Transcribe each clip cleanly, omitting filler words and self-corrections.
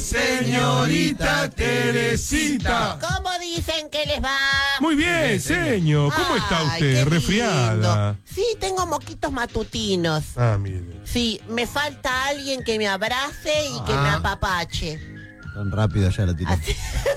señorita Teresita. ¿Cómo dicen que les va? Muy bien, señor. ¿Cómo está Ay, usted? qué Resfriada. lindo. Sí, tengo moquitos matutinos. Ah, mire. Sí, me falta alguien que me abrace y que me apapache. Tan rápido ya la tiré. Así-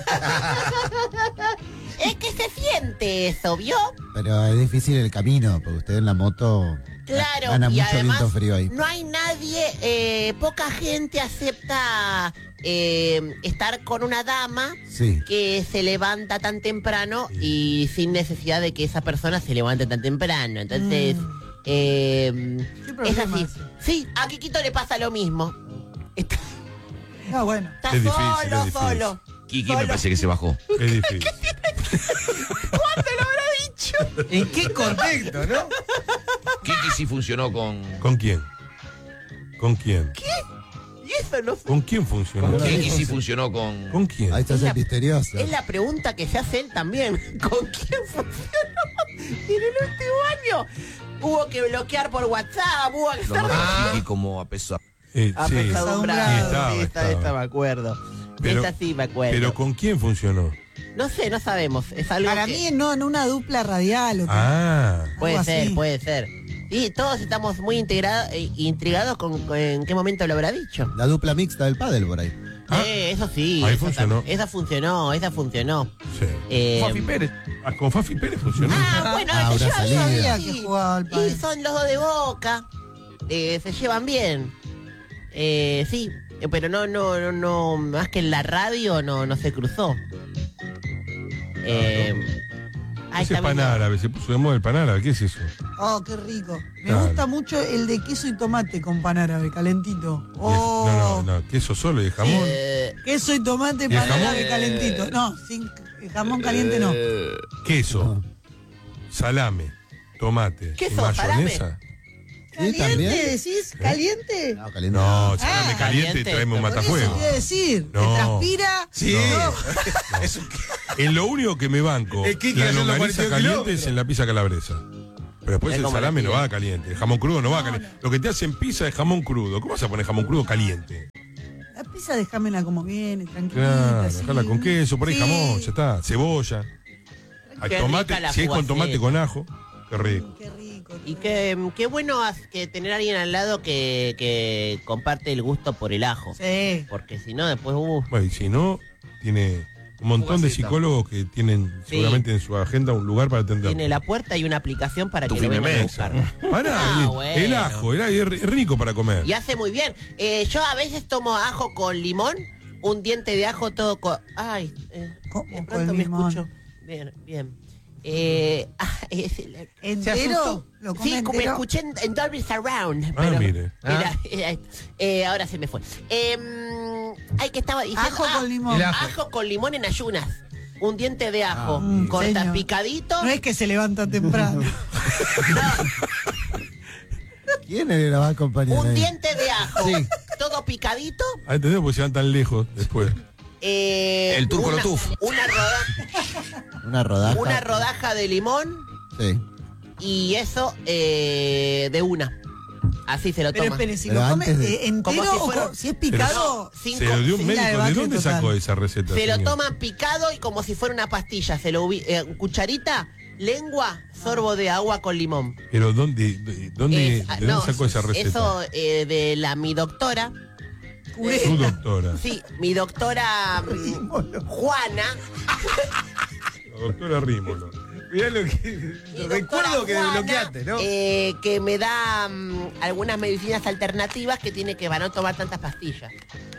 Es que se siente eso, ¿vio? Pero es difícil el camino, porque usted en la moto Claro, gana y mucho además viento frío ahí. no hay nadie, poca gente acepta estar con una dama Sí. que se levanta tan temprano y sin necesidad de que esa persona se levante tan temprano. Entonces, es problema así. ese? Sí, a Kikito le pasa lo mismo. Está, Ah, bueno. está Es difícil, solo, es difícil. solo. Kiki Solo. me parece que se bajó. Es difícil. ¿Cuándo lo habrá dicho? ¿En qué contexto, no? Kiki sí funcionó con... ¿Con quién? ¿Con quién? Y eso no sé. ¿Con quién funcionó? Kiki sí funcionó con... ¿Con quién? Ahí está Es la- misterioso. Es la pregunta que se hace él también. ¿Con quién funcionó? Y en el último año hubo que bloquear por WhatsApp, hubo que Lo estar noté Kiki como apesadumbrado. Sí. apesadumbrado. Sí, estaba, Sí, esta estaba. me acuerdo. Pero- Esta sí me acuerdo. ¿Pero con quién funcionó? No sé, no sabemos. Es algo Para que- mí no, en una dupla radial. O que- Ah. Puede algo ser, así. puede ser. Sí, todos estamos muy intrigados con en qué momento lo habrá dicho. La dupla mixta del pádel por ahí. Ah. Eso sí. Ahí eso funcionó. Esa funcionó. Sí. Fafi Pérez. Ah, con Fafi Pérez funcionó. Bueno, Ah, se habrá llevan salido. bien. Sabía que jugaba al Y pádel. son los dos de Boca. Se llevan bien. Sí, pero no, más que en la radio no se cruzó. Ahí Ese está pan viendo. árabe, se puso de moda el pan árabe, ¿qué es eso? Oh, qué rico. Me Claro. gusta mucho el de queso y tomate con pan árabe, calentito. Y Oh, no, queso solo y de jamón. queso y tomate, ¿Y pan el jamón? árabe calentito. No, sin jamón caliente no. Queso, salame, tomate, Queso, y mayonesa. ¿Caliente también. decís? ¿Caliente? No, caliente. No, salame Ah, caliente y caliente. traeme un Por eso matafuego. te iba a decir. No. ¿Te transpira? Sí. No. Es un... En lo único que me banco, El Kiki la haciendo longaniza 42 caliente kilómetros. es en la pizza calabresa. Pero después Es el como salame la no tía. va caliente, el jamón crudo no va caliente. Lo que te hacen pizza es jamón crudo. ¿Cómo vas a poner jamón crudo caliente? La pizza déjamela como viene, tranquilita. Claro, así. dejala con queso, por ahí Sí. jamón, ya está. Cebolla. Hay Qué tomate, rica la si es con tomate fugaceta. con ajo, qué rico. Qué rico. Y qué bueno que tener a alguien al lado que comparte el gusto por el ajo. Sí. Porque si no, después, Bueno, y si no, tiene un montón de Fugaceta. psicólogos que tienen Sí. seguramente en su agenda un lugar para atender. tiene la puerta y una aplicación para que Tu lo vengan a Fimemesa. buscar. Pará, Ah, el bueno. ajo, es rico para comer. Y hace muy bien. Yo a veces tomo ajo con limón, un diente de ajo todo con... Ay, ¿Cómo de con pronto me limón? escucho. Bien, bien. ¿Entero? ¿Lo come Sí, como entero? escuché en Dolby Surround. Ah, mire. Ahora se me fue. Ay, que estaba diciendo... Ajo con limón. El ajo. Ajo con limón en ayunas. Un diente de ajo. Mm, Corta señor. picadito. No es que se levanta temprano. ¿Quién la va a acompañar Un ahí? diente de ajo. Sí. Todo picadito. Ah, ¿entendés? Porque se van tan lejos después. El turco una, Lotuf. Una rodaja. una rodaja de limón Sí. y eso de una. Así se lo Pero toma. espere, si Pero lo come antes de- entero Como si o fuera- si es picado. Cinco- Se lo dio un sí, la médico. ¿De debacle dónde total. sacó esa receta? Se lo señor? toman picado y como si fuera una pastilla. Se lo cucharita, lengua, sorbo de agua con limón. Pero ¿de dónde No, sacó esa receta? Eso de mi doctora. Su doctora. Sí, mi doctora Juana. La doctora Rímolo. Mirá lo que... Mi Recuerdo doctora que Juana, desbloqueaste, ¿no? que me da algunas medicinas alternativas que tiene que para no tomar tantas pastillas.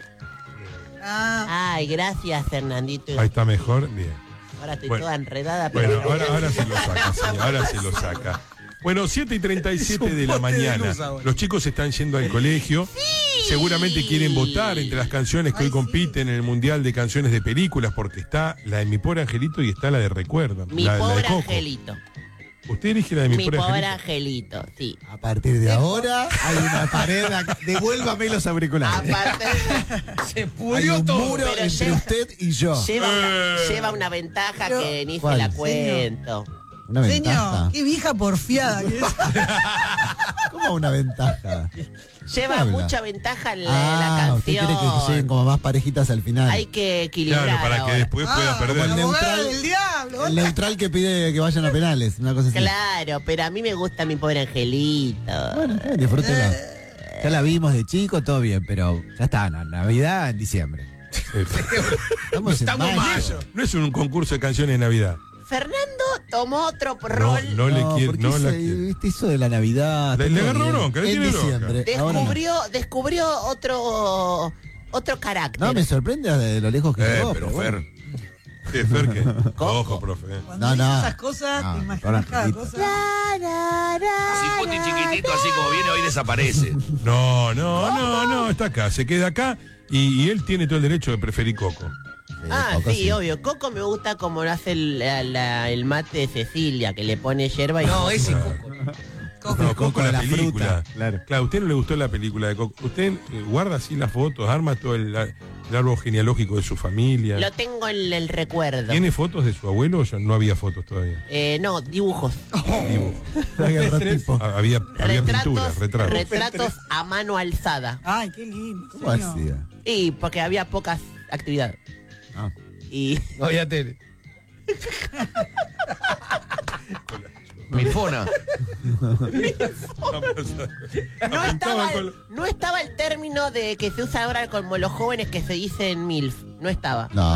Ah, Ay, gracias, Fernandito. Ahí está mejor. Bien. Ahora estoy Bueno. toda enredada. Bueno, pero- ahora se lo saca, señor. Ahora se lo saca. Bueno, 7:37 de la poste de mañana. luz ahora. Los chicos están yendo al colegio. Seguramente quieren votar entre las canciones que hoy compiten en el Mundial de Canciones de Películas, porque está la de Mi Pobre Angelito y está la de Recuerda. Mi la de pobre Coco. Angelito. Usted elige la de Mi, Mi Pobre pobre Angelito. Angelito, sí. A partir de ahora hay una pared acá. Devuélvame los auriculares. Aparte, Se Hay pudrió un todo. muro pero entre lleva- usted y yo. lleva una ventaja Pero- que ni se ¿Cuál? la cuento. Una ventaja. Señor, qué vieja porfiada que es. ¿Cómo una ventaja? Lleva habla? mucha ventaja en la usted canción. quiere que lleguen como más parejitas al final. Hay que equilibrar. Claro, para que ahora. después pueda como perder. el La abogada neutral. del diablo. El neutral que pide que vayan a penales, una cosa así. Claro, pero a mí me gusta mi pobre angelito. Bueno, disfrútelo. Ya la vimos de chico, todo bien, pero ya está, Navidad en diciembre. Estamos en mayo. No es un concurso de canciones de Navidad. Fernando tomó otro rol. No le quiere, porque no la hizo, quiere. viste, hizo de la Navidad. Le todo agarró bien. bronca, le En tiene bronca. diciembre. ahora no. Descubrió otro carácter. No, me sorprende de lo lejos que llegó. Pero bueno. Fer, Sí, Fer, que. Ojo, profe. Cuando No, dice no. esas cosas, No, te ahora, imaginas cada Angelito. cosa. Cipote chiquitito, así como viene, hoy desaparece. No, está acá, se queda acá y él tiene todo el derecho de preferir Coco. Coco, Sí, obvio. Coco me gusta como lo hace el mate de Cecilia, que le pone yerba y... No, ese Coco. No, Coco de la la película. fruta, claro. A usted no le gustó la película de Coco. Usted guarda así las fotos, arma todo el árbol genealógico de su familia. Lo tengo en el recuerdo. ¿Tiene fotos de su abuelo o ya no había fotos todavía? No, dibujos. Dibujo. Tipo. Había pinturas, retratos. Retratos a mano alzada. Ay, qué lindo. ¿Cómo señor. hacía? Y porque había pocas actividades. Ah. Y No había tele. Milfona. no estaba el término de que se usa ahora como los jóvenes que se dicen MILF. No estaba. No.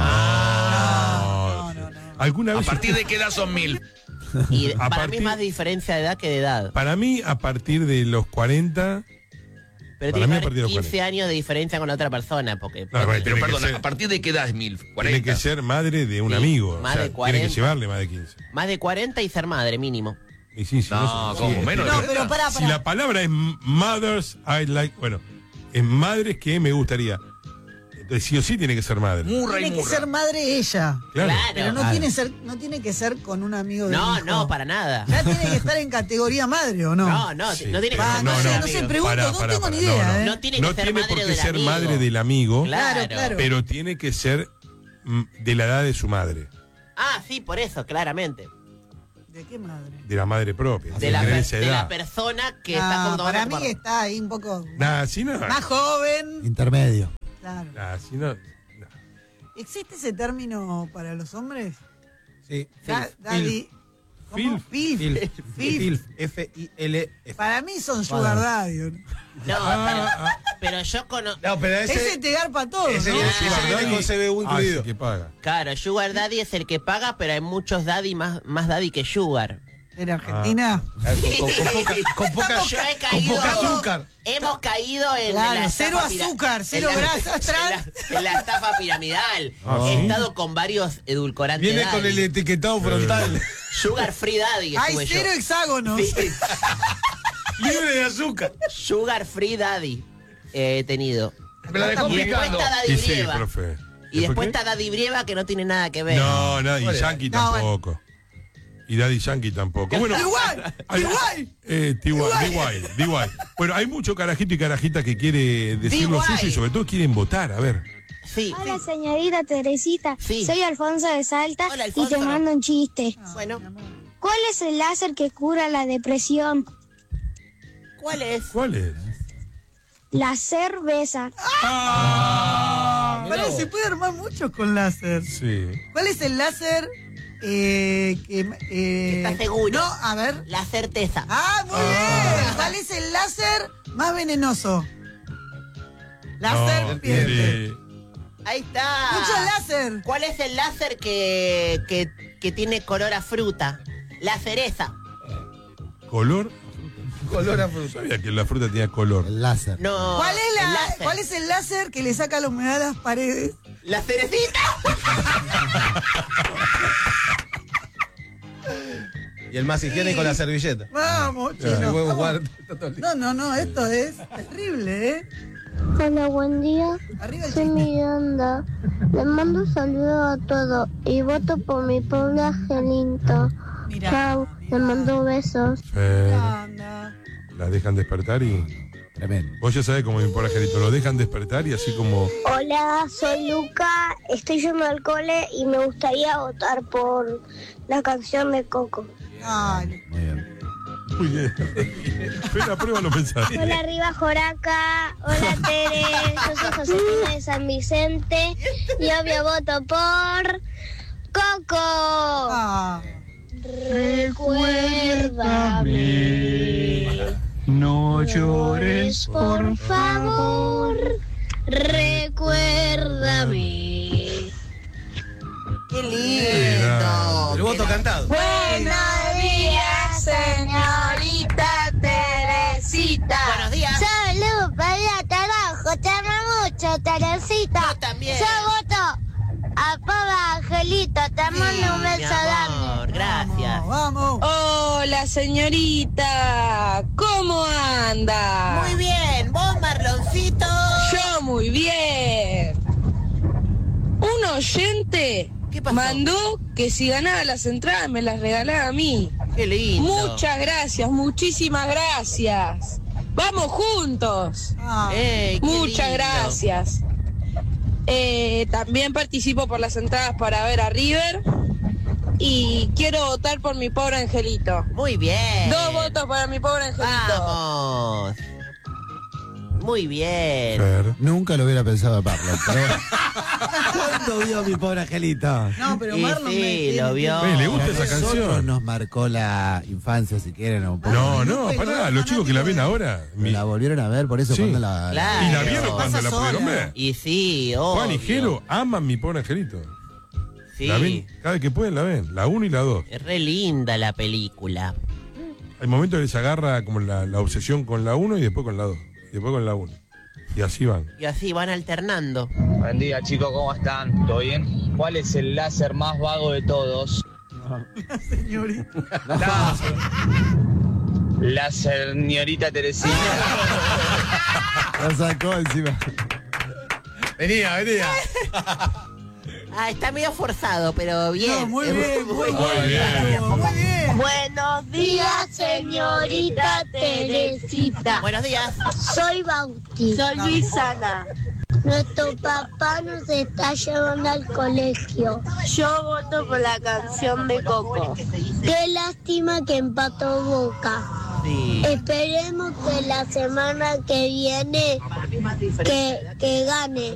No. ¿Alguna ¿A vez partir de qué edad son 1000? Y A para mí partir- más diferencia de edad que de edad. Para mí, a partir de los 40. Pero para mí, tiene a que partir de haber los 15 años de diferencia con la otra persona. Porque No, bueno, Pero tiene que perdón, ser- ¿a partir de qué edad es 1000? Tiene 40. que ser madre de un Sí, amigo. más o sea, de tiene 40. que llevarle más de 15. más de 40 y ser madre, mínimo. Y sí, sí, No, sí, ¿cómo? sí, Menos de No, 40. pero pará. Si la palabra es mothers, I like. Bueno, es madres que me gustaría. Entonces, sí o sí tiene que ser madre. Murra y Tiene que murra. ser madre ella. Claro. Pero no, Claro. no tiene que ser con un amigo de No, para nada. Ya tiene que estar en categoría madre, ¿o no? No, Sí, no tiene que pero ser no madre sé, del no sé, amigo. pregunto, no tengo ni idea, ¿eh? No tiene No que ser tiene madre por qué del ser amigo. madre del amigo, Claro. pero tiene que ser de la edad de su madre, Ah, sí, por eso, claramente. ¿De qué madre? de la madre propia. De la, tener esa de la edad. persona que está Ah, como para tomando mí está ahí un poco Nah, si no. más joven. Intermedio. Claro. Nah, si no. ¿Existe ese término para los hombres? Sí. Daddy. ¿Cómo? Filf. Filf. Filf. F-I-L-F. Para mí son sugar daddy. No, pero yo conozco. No, pero Ese te garpa todo, ese ¿no? viene con CBU Ah, incluido. sí, que paga. Claro, Sugar Daddy es el que paga, pero hay muchos daddy más daddy que Sugar. En Argentina. Con poca Yo he con caído. poca azúcar. Hemos caído en Claro, la cero estafa azúcar, cero en la- grasas trans. en la estafa piramidal. Ah, He ¿sí? estado con varios edulcorantes. Viene con daddy. el etiquetado frontal. Sugar Free Daddy que Hay estuve cero yo. hexágonos. Sí. Libre de azúcar. Sugar Free Daddy he tenido. Me la dejó Y después picando. está Daddy Y sí, Brieva. profe. Y después qué? está Daddy Brieva que no tiene nada que ver. No, y ¿Cuál era? Yankee No, tampoco. Y Daddy Yankee tampoco. Bueno, Igual, hay- igual. DY. Bueno, hay mucho carajito y carajita que quiere decir lo DY. suyo y sobre todo quieren votar. A ver. Sí. Hola, señorita Teresita. Sí. Soy Alfonso de Salta Hola, y Alfonso. te mando un chiste. Bueno, ¿Cuál es el láser que cura la depresión? ¿cuál es? ¿Cuál es? La cerveza. Pará, se puede armar muchos con láser. Sí. ¿Cuál es el láser que ¿Estás seguro? No, a ver. La certeza. Ah, muy bien. ¿Cuál es el láser más venenoso? La No, serpiente. sí. Ahí está. Mucho láser. ¿Cuál es el láser que tiene color a fruta? La cereza. ¿Color? Color a No fruta. sabía que la fruta tenía color. El láser. No. ¿Cuál es, el láser. ¿Cuál es el láser que le saca la humedad a las paredes? La cerecita. Y el más higiénico, la servilleta. Vamos, El chino. huevo Vamos. guarda. No, esto es terrible, ¿eh? Hola, buen día. Arriba el Soy chiste. Miranda. Le mando un saludo a todos y voto por mi pobre angelito. Mira. Chao, le mando besos. Anda. La dejan despertar y. Tremendo. Vos ya sabés cómo mi pobre angelito. Lo dejan despertar y así como. Hola, soy Luca. Estoy yendo al cole y me gustaría votar por la canción de Coco. Ay, Muy bien. Muy bien. Fue la prueba los mensajes. Hola, arriba Joraca. Hola, Tere. Yo soy Josefina de San Vicente. Y obvio voto por Coco. ah. Recuérdame. No llores, por favor. Recuérdame. ¡Qué lindo! El voto cantado. Buenos días, señorita Teresita. Buenos días. Salud para el trabajo, te amo mucho, Teresita. Yo también. Yo voto a Papa Angelito, te mando un Mi beso grande. amor, gracias. Vamos. Hola, señorita. ¿Cómo anda? Muy bien, vos, Marloncito. Yo muy bien. Un oyente ¿Qué pasó? mandó que si ganaba las entradas me las regalaba a mí. Qué lindo. Muchas gracias, muchísimas gracias. Vamos juntos. Ah. Ey, qué Muchas lindo. gracias. También participo por las entradas para ver a River. Y quiero votar por mi pobre angelito. Muy bien. 2 votos para mi pobre angelito. Vamos. Muy bien. Fer. Nunca lo hubiera pensado Pablo, pero ¿cuándo vio mi pobre angelito? No, pero Y Marlon sí, lo vio. ¿Le gusta A esa nosotros canción? nos marcó la infancia, si quieren. Un poco. No, No, pará, los chicos que la ven ahora. La volvieron a ver, por eso Sí. cuando la... Claro. ¿Y la vieron cuando la Pasa pudieron sola. ver? Y sí, obvio. Juan y Jero aman mi pobre angelito. Sí. La ven, cada vez que pueden la ven, la 1 y la 2. Es re linda la película. Hay momentos que les agarra como la obsesión con la 1 y después con la 2. Y después con la 1. Y así van. Y así van alternando. Buen día, chicos, ¿cómo están? ¿Todo bien? ¿Cuál es el láser más vago de todos? Señorita. La señorita Teresina. La sacó encima. Venía. Ah, está medio forzado, pero bien. No, muy bien, muy Muy bien. bien. Muy bien. Buenos días, señorita Teresita. Buenos días. Soy Bauti. Soy Luisana. Nuestro papá nos está llevando al colegio. Yo voto por la canción de Coco. Qué lástima que empató Boca. Sí. Esperemos que la semana que viene que gane.